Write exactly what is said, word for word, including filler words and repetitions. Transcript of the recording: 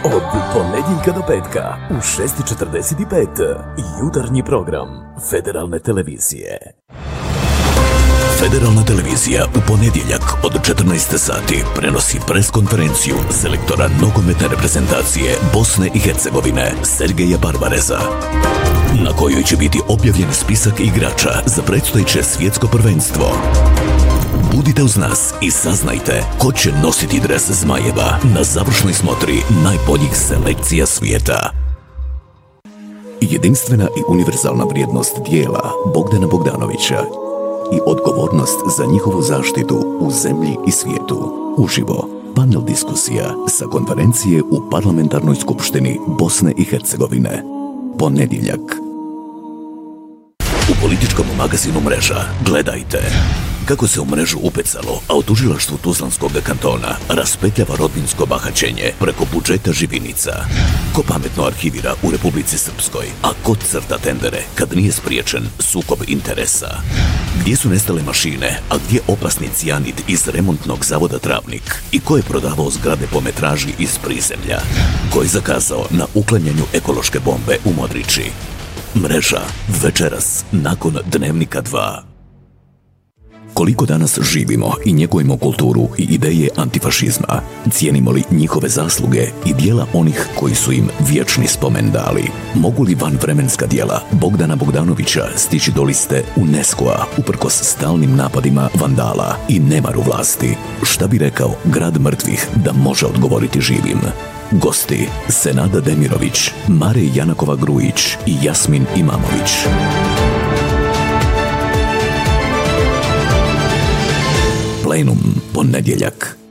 Od ponedjeljka do petka u šest i četrdeset pet jutarnji program Federalne televizije. Federalna televizija u ponedjeljak od četrnaest sati prenosi preskonferenciju selektora nogometne reprezentacije Bosne i Hercegovine Sergeja Barbareza, na kojoj će biti objavljen spisak igrača za predstojeće svjetsko prvenstvo. Budite uz nas i saznajte ko će nositi dres Zmajeva na završnoj smotri najboljih selekcija svijeta. Jedinstvena i univerzalna vrijednost dijela Bogdana Bogdanovića i odgovornost za njihovu zaštitu u zemlji i svijetu. Uživo panel diskusija sa konferencije u Parlamentarnoj skupštini Bosne i Hercegovine. Ponedjeljak. U političkom magazinu Mreža gledajte kako se u mrežu upecalo, a u tužilaštvu Tuzlanskog kantona raspetljava rodbinsko bahaćenje preko budžeta živinica. Ko pametno arhivira u Republici Srpskoj, a ko crta tendere kad nije spriječen sukob interesa. Gdje su nestale mašine, a gdje opasni cijanid iz remontnog zavoda Travnik i ko je prodavao zgrade po metraži iz prizemlja. Ko je zakazao na uklanjanju ekološke bombe u Modriči. Mreža večeras nakon Dnevnika dva. Koliko danas živimo i njegujemo kulturu i ideje antifašizma, cijenimo li njihove zasluge i dijela onih koji su im vječni spomen dali? Mogu li vanvremenska dijela Bogdana Bogdanovića stići do liste UNESCO-a uprkos stalnim napadima vandala i nemaru vlasti? Šta bi rekao grad mrtvih da može odgovoriti živim? Gosti Senada Demirović, Mare Janakova-Grujić i Jasmin Imamović. Plenum ponedjeljak.